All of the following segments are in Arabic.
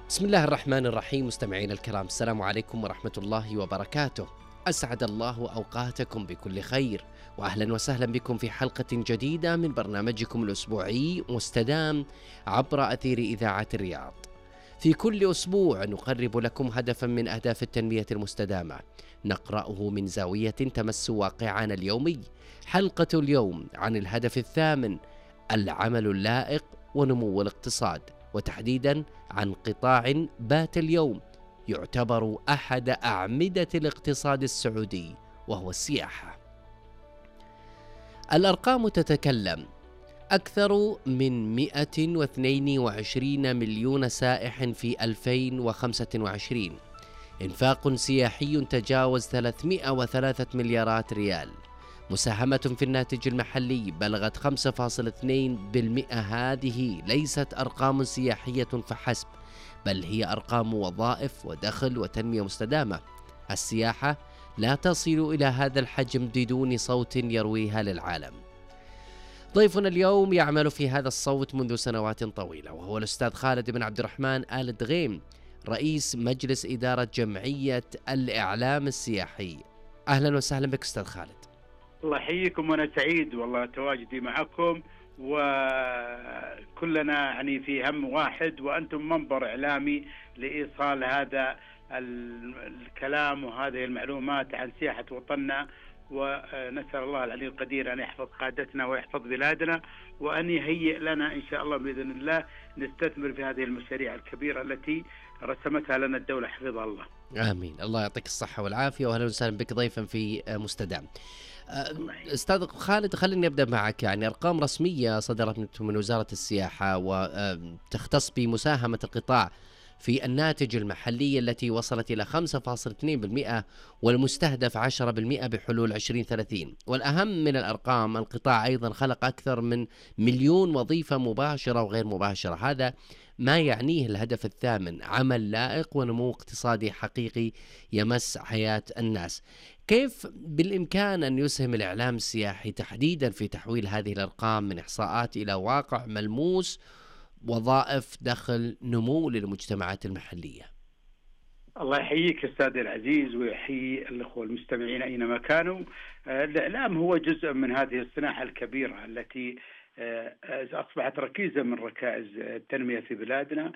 بسم الله الرحمن الرحيم. مستمعين الكرام، السلام عليكم ورحمة الله وبركاته. أسعد الله أوقاتكم بكل خير، وأهلا وسهلا بكم في حلقة جديدة من برنامجكم الأسبوعي مستدام عبر أثير إذاعة الرياض. في كل أسبوع نقرب لكم هدفا من أهداف التنمية المستدامة، نقرأه من زاوية تمس واقعنا اليومي. حلقة اليوم عن الهدف الثامن، العمل اللائق ونمو الاقتصاد، وتحديدا عن قطاع بات اليوم يعتبر أحد أعمدة الاقتصاد السعودي، وهو السياحة. الأرقام تتكلم. أكثر من 122 مليون سائح في 2025، إنفاق سياحي تجاوز 303 مليارات ريال، مساهمة في الناتج المحلي بلغت 5.2%. هذه ليست أرقام سياحية فحسب، بل هي أرقام وظائف ودخل وتنمية مستدامة. السياحة لا تصل إلى هذا الحجم بدون صوت يرويها للعالم. ضيفنا اليوم يعمل في هذا الصوت منذ سنوات طويلة، وهو الأستاذ خالد بن عبد الرحمن آل دغيم، رئيس مجلس إدارة جمعية الإعلام السياحي. أهلا وسهلا بك أستاذ خالد. الله يحييكم، وانا سعيد والله تواجدي معكم، وكلنا يعني في هم واحد، وانتم منبر اعلامي لايصال هذا الكلام وهذه المعلومات عن سياحة وطننا. ونسأل الله العلي القدير أن يحفظ قادتنا ويحفظ بلادنا، وأن يهيئ لنا إن شاء الله بإذن الله نستثمر في هذه المشاريع الكبيرة التي رسمتها لنا الدولة حفظها الله. آمين. الله يعطيك الصحة والعافية، وأهلا وسهلا بك ضيفا في مستدام. أستاذ خالد، خليني أبدأ معك. يعني أرقام رسمية صدرت من وزارة السياحة وتختص بمساهمة القطاع في الناتج المحلي التي وصلت إلى 5.2%، والمستهدف 10% بحلول 2030. والأهم من الأرقام، القطاع أيضا خلق أكثر من 1,000,000 وظيفة مباشرة وغير مباشرة. هذا ما يعنيه الهدف الثامن، عمل لائق ونمو اقتصادي حقيقي يمس حياة الناس. كيف بالإمكان أن يسهم الإعلام السياحي تحديدا في تحويل هذه الأرقام من إحصاءات إلى واقع ملموس، وظائف، دخل، نمو للمجتمعات المحلية؟ الله يحييك أستاذي العزيز، ويحيي الأخوة المستمعين أينما كانوا. الإعلام هو جزء من هذه الصناعة الكبيرة التي أصبحت ركيزة من ركائز التنمية في بلادنا،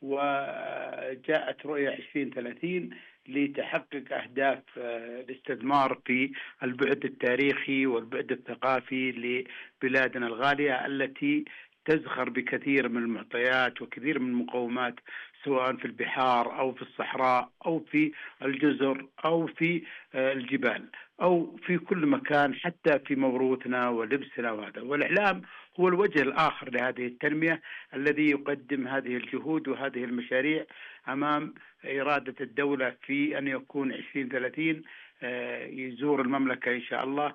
وجاءت رؤية 2030 لتحقق أهداف الاستثمار في البعد التاريخي والبعد الثقافي لبلادنا الغالية، التي تزخر بكثير من المعطيات وكثير من المقومات، سواء في البحار أو في الصحراء أو في الجزر أو في الجبال أو في كل مكان، حتى في موروثنا ولبسنا. وهذا والإعلام هو الوجه الآخر لهذه التنمية، الذي يقدم هذه الجهود وهذه المشاريع أمام إرادة الدولة في أن يكون 2030 يزور المملكة إن شاء الله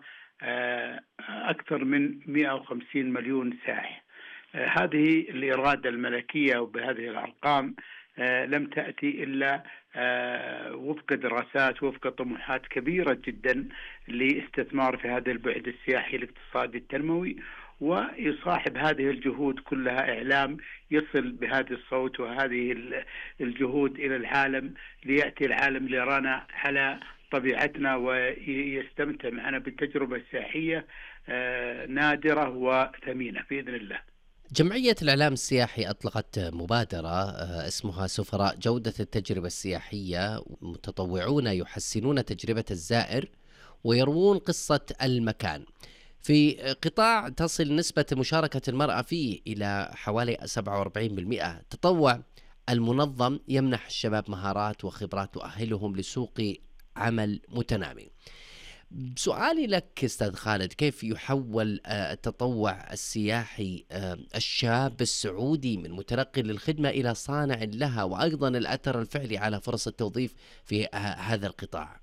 أكثر من 150 مليون سائح. هذه الإرادة الملكية، وبهذه الأرقام لم تأتي إلا وفق دراسات، وفق طموحات كبيرة جدا لاستثمار في هذا البعد السياحي الاقتصادي التنموي. ويصاحب هذه الجهود كلها إعلام يصل بهذا الصوت وهذه الجهود إلى العالم، ليأتي العالم ليرانا على طبيعتنا ويستمتع معنا بالتجربة السياحية نادرة وثمينة بإذن الله. جمعية الإعلام السياحي أطلقت مبادرة اسمها سفراء جودة التجربة السياحية، متطوعون يحسنون تجربة الزائر ويروون قصة المكان. في قطاع تصل نسبة مشاركة المرأة فيه إلى حوالي 47%. تطوع المنظم يمنح الشباب مهارات وخبرات تؤهلهم لسوق عمل متنامي. سؤالي لك أستاذ خالد، كيف يحول التطوع السياحي الشاب السعودي من متلقي للخدمة إلى صانع لها، وأيضا الأثر الفعلي على فرص التوظيف في هذا القطاع؟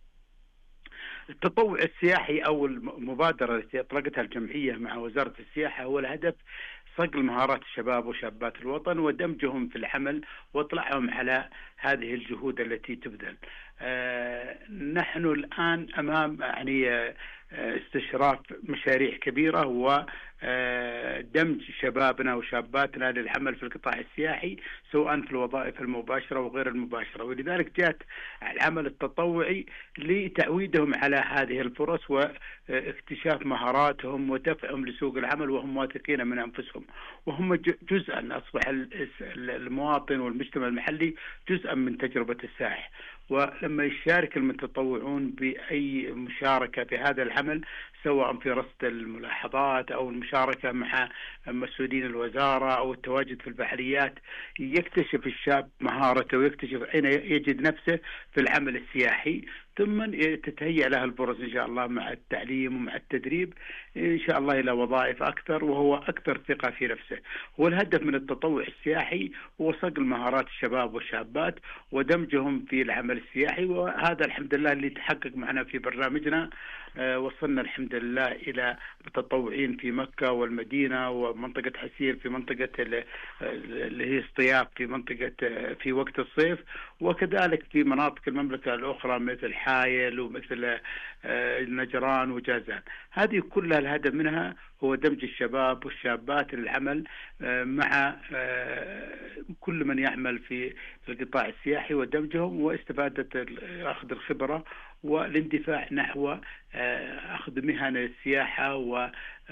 التطوع السياحي أو المبادرة التي أطلقتها الجمعية مع وزارة السياحة هو الهدف صقل مهارات الشباب وشابات الوطن ودمجهم في العمل واطلاعهم على هذه الجهود التي تبذل. نحن الآن أمام يعني استشراف مشاريع كبيرة ودمج شبابنا وشاباتنا للعمل في القطاع السياحي سواء في الوظائف المباشرة وغير المباشرة. ولذلك جاءت العمل التطوعي لتعويدهم على هذه الفرص واكتشاف مهاراتهم ودفعهم لسوق العمل وهم واثقين من أنفسهم، وهم جزءا أصبح المواطن والمجتمع المحلي جزءا من تجربة السائح. ولما يشارك المتطوعون بأي مشاركة في هذا العمل سواء في رصد الملاحظات أو المشاركة مع مسؤولين الوزارة أو التواجد في الفعاليات، يكتشف الشاب مهارته ويكتشف أين يجد نفسه في العمل السياحي، ثم تتهيأ له الفرص إن شاء الله مع التعليم ومع التدريب إن شاء الله إلى وظائف أكثر وهو أكثر ثقة في نفسه. والهدف من التطوع السياحي هو صقل مهارات الشباب والشابات ودمجهم في العمل السياحي، وهذا الحمد لله اللي تحقق معنا في برنامجنا. وصلنا الحمد لله إلى متطوعين في مكة والمدينة ومنطقة حسير في منطقة اللي هي اصطياف في منطقة في وقت الصيف، وكذلك في مناطق المملكة الأخرى مثل حايل ومثل نجران وجازان. هذه كلها الهدف منها هو دمج الشباب والشابات للعمل مع كل من يعمل في القطاع السياحي ودمجهم واستفادة أخذ الخبرة والاندفاع نحو أخذ مهن السياحة و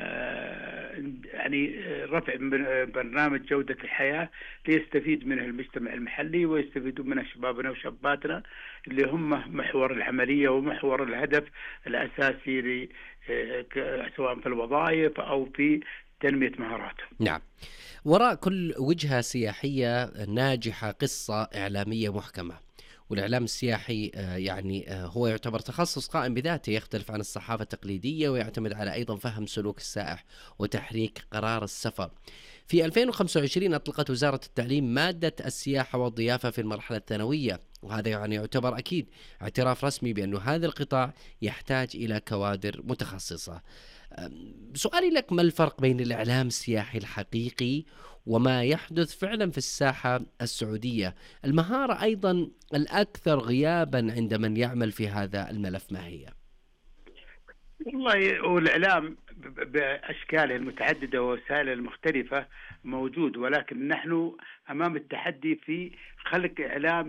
يعني رفع برنامج جودة الحياة ليستفيد منه المجتمع المحلي ويستفيدون منه شبابنا وشاباتنا اللي هم محور العملية ومحور الهدف الأساسي سواء في الوظائف أو في تنمية مهاراتهم. نعم. وراء كل وجهة سياحية ناجحة قصة إعلامية محكمة، والإعلام السياحي يعني هو يعتبر تخصص قائم بذاته يختلف عن الصحافة التقليدية ويعتمد على أيضا فهم سلوك السائح وتحريك قرار السفر. في 2025 أطلقت وزارة التعليم مادة السياحة والضيافة في المرحلة الثانوية، وهذا يعني يعتبر أكيد اعتراف رسمي بأن هذا القطاع يحتاج إلى كوادر متخصصة. سؤالي لك، ما الفرق بين الإعلام السياحي الحقيقي وما يحدث فعلا في الساحة السعودية؟ المهارة أيضا الأكثر غيابا عند من يعمل في هذا الملف ما هي؟ والله والإعلام بأشكاله المتعددة ووسائله المختلفة موجود، ولكن نحن أمام التحدي في خلق إعلام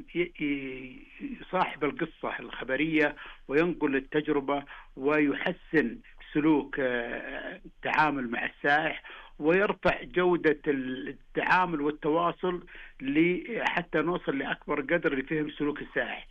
يصاحب القصة الخبرية وينقل التجربة ويحسن سلوك التعامل مع السائح ويرفع جودة التعامل والتواصل حتى نوصل لأكبر قدر لفهم سلوك السائح.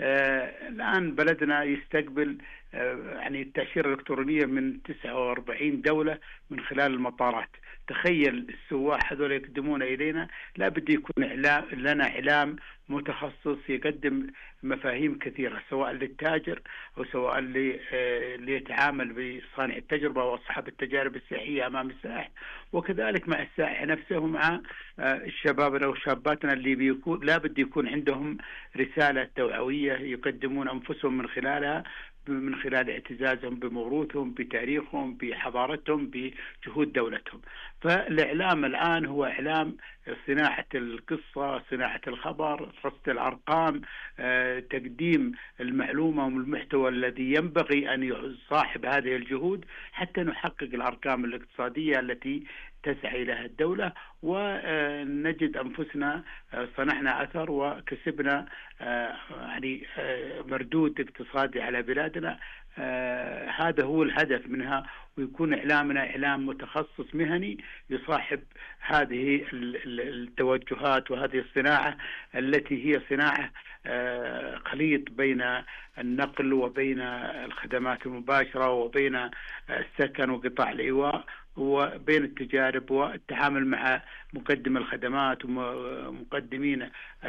الآن بلدنا يستقبل يعني التأشيرة الإلكترونية من 49 دولة من خلال المطارات. تخيل السواح هذول يقدمون إلينا، لا بد يكون لنا إعلام متخصص يقدم مفاهيم كثيرة سواء للتاجر أو سواء اللي يتعامل بصانع التجربة وأصحاب التجارب السياحية أمام السائح، وكذلك مع السائح نفسه ومع الشباب وشاباتنا اللي لا بد يكون عندهم رسالة توعوية يقدمون أنفسهم من خلالها، من خلال اعتزازهم بموروثهم بتاريخهم بحضارتهم بجهود دولتهم. فالإعلام الآن هو إعلام صناعة القصة، صناعة الخبر، رصد الأرقام، تقديم المعلومة والمحتوى الذي ينبغي أن يصاحب هذه الجهود حتى نحقق الأرقام الاقتصادية التي تسعى لها الدولة ونجد أنفسنا صنعنا أثر وكسبنا يعني مردود اقتصادي على بلادنا. هذا هو الهدف منها، ويكون إعلامنا إعلام متخصص مهني يصاحب هذه التوجهات وهذه الصناعة التي هي صناعة خليط بين النقل وبين الخدمات المباشرة وبين السكن وقطاع الإيواء وبين التجارب والتعامل مع مقدم الخدمات ومقدمين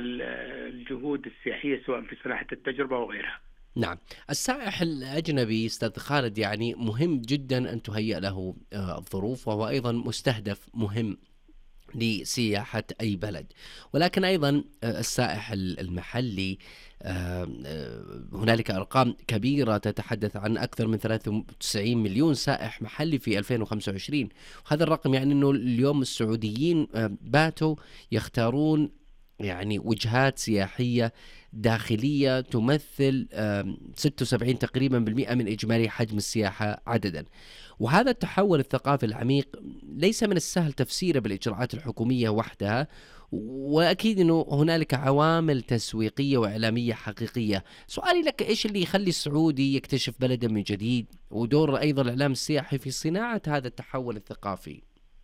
الجهود السياحية سواء في صناعة التجربة وغيرها. نعم. السائح الأجنبي أستاذ خالد يعني مهم جدا أن تهيأ له الظروف، وهو أيضا مستهدف مهم لسياحة أي بلد، ولكن أيضا السائح المحلي هنالك أرقام كبيرة تتحدث عن أكثر من 93 مليون سائح محلي في 2025. وهذا الرقم يعني أنه اليوم السعوديين باتوا يختارون يعني وجهات سياحية داخلية تمثل 76 تقريبا بالمئة من إجمالي حجم السياحة عددا. وهذا التحول الثقافي العميق ليس من السهل تفسيره بالإجراءات الحكومية وحدها، وأكيد أنه هنالك عوامل تسويقية وإعلامية حقيقية. سؤالي لك، إيش اللي يخلي السعودي يكتشف بلده من جديد، ودور أيضا الإعلام السياحي في صناعة هذا التحول الثقافي؟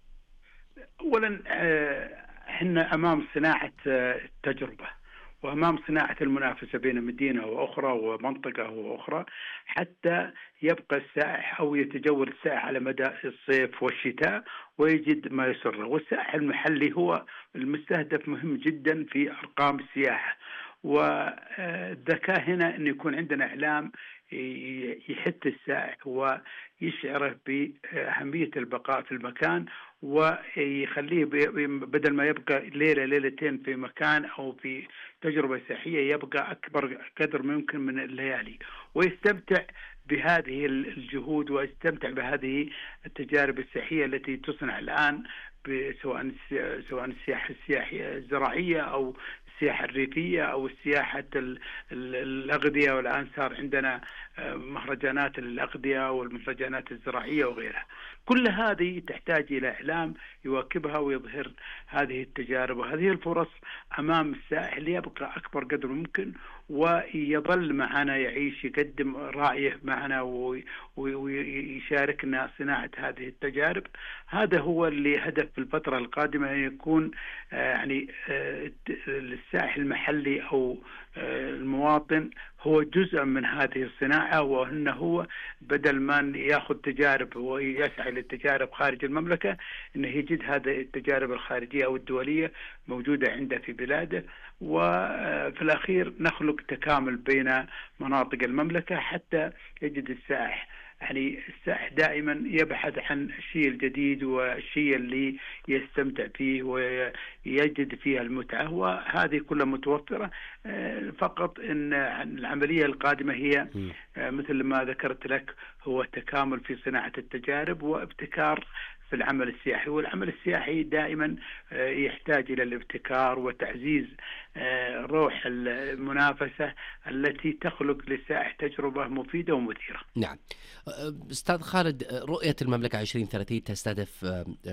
أولا احنا أمام صناعة التجربة، وأمام صناعة المنافسة بين مدينة وأخرى ومنطقة وأخرى، حتى يبقى السائح أو يتجول السائح على مدى الصيف والشتاء ويجد ما يسره. والسائح المحلي هو المستهدف مهم جدا في أرقام السياحة. والذكاء هنا أن يكون عندنا إعلام يحث السائح ويشعره بأهمية البقاء في المكان، ويخليه بدل ما يبقى ليلة ليلتين في مكان أو في تجربة سياحية يبقى أكبر قدر ممكن من الليالي، ويستمتع بهذه الجهود ويستمتع بهذه التجارب السياحية التي تصنع الآن، سواء السياحة الزراعية أو السياحة الريفية أو السياحة الأغذية. والآن صار عندنا مهرجانات الأغذية والمهرجانات الزراعية وغيرها. كل هذه تحتاج إلى إعلام يواكبها ويظهر هذه التجارب وهذه الفرص أمام السائح ليبقى أكبر قدر ممكن ويظل معنا، يعيش، يقدم رأيه معنا ويشاركنا صناعة هذه التجارب. هذا هو اللي هدف في الفترة القادمة، أن يكون يعني السائح المحلي أو المواطن هو جزء من هذه الصناعة، وأنه هو بدل ما يأخذ تجارب ويسعى للتجارب خارج المملكة، أنه يجد هذه التجارب الخارجية أو الدولية موجودة عنده في بلاده. وفي الأخير نخلق تكامل بين مناطق المملكة حتى يجد السائح، يعني السائح دائما يبحث عن الشيء الجديد والشيء اللي يستمتع فيه ويجد فيه المتعة، وهذه كلها متوفرة. فقط أن العملية القادمة هي مثل ما ذكرت لك، هو التكامل في صناعة التجارب وابتكار في العمل السياحي. والعمل السياحي دائما يحتاج إلى الابتكار وتعزيز روح المنافسة التي تخلق للسائح تجربة مفيدة ومثيرة. نعم أستاذ خالد، رؤية المملكة 2030 تستهدف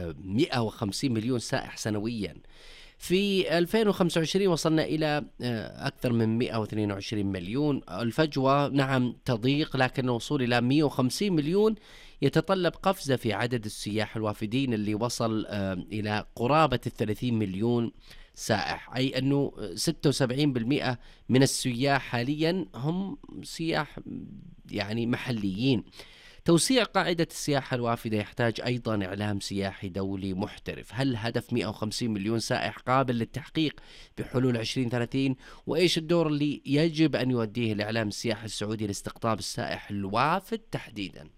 150 مليون سائح سنويا. في 2025 وصلنا إلى أكثر من 122 مليون. الفجوة نعم تضيق، لكن الوصول إلى 150 مليون يتطلب قفزة في عدد السياح الوافدين اللي وصل إلى قرابة 30 مليون سائح، أي أنه 76% من السياح حاليا هم سياح يعني محليين. توسيع قاعدة السياحة الوافدة يحتاج أيضا إعلام سياحي دولي محترف. هل هدف 150 مليون سائح قابل للتحقيق بحلول 2030؟ وإيش الدور اللي يجب أن يؤديه الإعلام السياحي السعودي لاستقطاب السائح الوافد تحديدا؟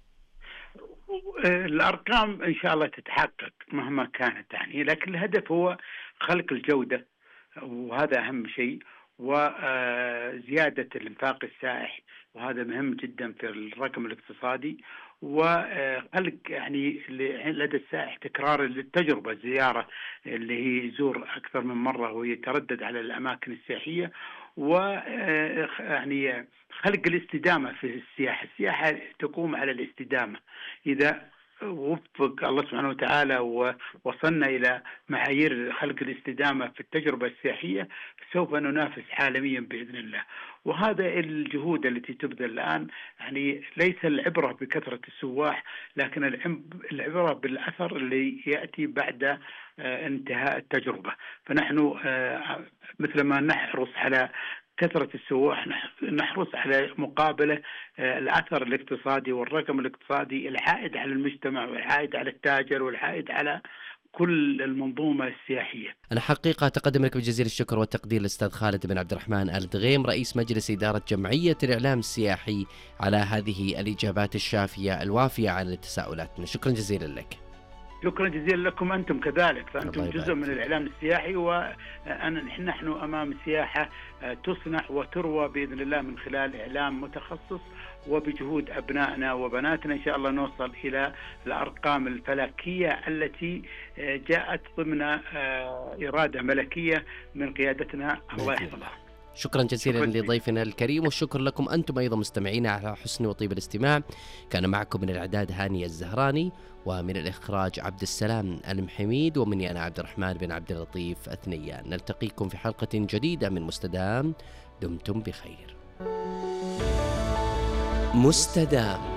الأرقام إن شاء الله تتحقق مهما كانت يعني، لكن الهدف هو خلق الجودة، وهذا أهم شيء، وزيادة الإنفاق السائح، وهذا مهم جدا في الرقم الاقتصادي، وخلق يعني لدى السائح تكرار للتجربة، زيارة اللي هي يزور أكثر من مرة ويتردد على الأماكن السياحية، ويعني خلق الاستدامة في السياحة. السياحة تقوم على الاستدامة. إذا وفق الله سبحانه وتعالى ووصلنا إلى معايير خلق الاستدامة في التجربة السياحية، سوف ننافس عالميا بإذن الله. وهذا الجهود التي تبذل الآن، يعني ليس العبرة بكثرة السواح، لكن العبرة بالأثر اللي يأتي بعد انتهاء التجربة. فنحن مثل ما نحرص على كثرة السواح، نحرص على مقابلة الأثر الاقتصادي والرقم الاقتصادي العائد على المجتمع والعائد على التاجر والعائد على كل المنظومة السياحية. أنا حقيقة أتقدم لك بجزيل الشكر والتقدير الأستاذ خالد بن عبد الرحمن آل دغيم، رئيس مجلس إدارة جمعية الإعلام السياحي، على هذه الإجابات الشافية الوافية على تساؤلاتنا. شكرا جزيلا لك. شكرا جزيلا لكم أنتم كذلك، فأنتم جزء من الإعلام السياحي، ونحن أمام سياحة تصنع وتروى بإذن الله من خلال إعلام متخصص، وبجهود أبنائنا وبناتنا إن شاء الله نوصل إلى الأرقام الفلكية التي جاءت ضمن إرادة ملكية من قيادتنا الله يحفظها. شكرا جزيلا لضيفنا الكريم، والشكر لكم أنتم أيضا مستمعين على حسن وطيب الاستماع. كان معكم من الإعداد هاني الزهراني، ومن الإخراج عبد السلام المحميد، ومني أنا عبد الرحمن بن عبد اللطيف أثنيان. نلتقيكم في حلقة جديدة من مستدام. دمتم بخير. مستدام.